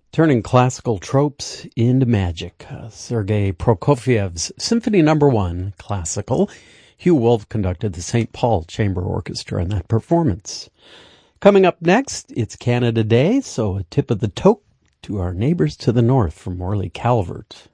Turning classical tropes into magic. Sergei Prokofiev's Symphony No. 1, classical. Hugh Wolf conducted the St. Paul Chamber Orchestra in that performance. Coming up next, it's Canada Day, so a tip of the toque to our neighbors to the north from Morley Calvert.